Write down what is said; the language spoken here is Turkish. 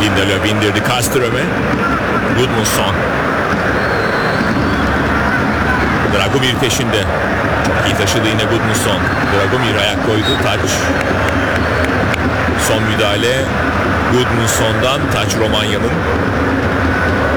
Lindelöf indirdi Karlström'e. Gudmundsson. Dragomir peşinde. İyi taşıdı yine Gudmundsson. Dragomir ayak koydu. Taç. Son müdahale Gudmundsson'dan. Taç Romanya'nın.